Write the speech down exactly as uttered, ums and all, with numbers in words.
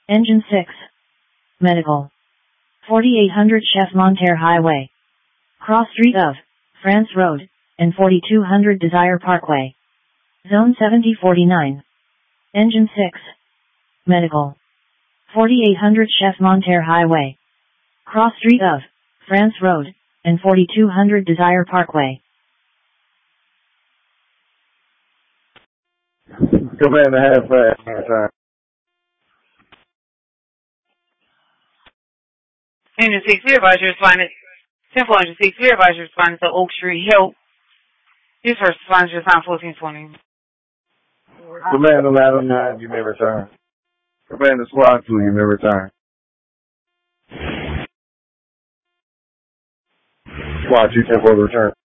Engine six. Medical. forty-eight hundred Chef Monterre Highway. Cross Street of France Road, and forty-two hundred Desire Parkway. Zone seventy forty-nine. Engine six. Medical. forty-eight hundred Chef Monterre Highway. Cross Street of France Road, and forty-two hundred Desire Parkway. Command to half fast, time. Engine six, we advise you to respond to Temple Engine six, we advise you to respond to Oak Street Hill. This first response is on fourteen twenty. Command eleven nine, you may return. Command the squad two, you may return. Squad two, Temple return.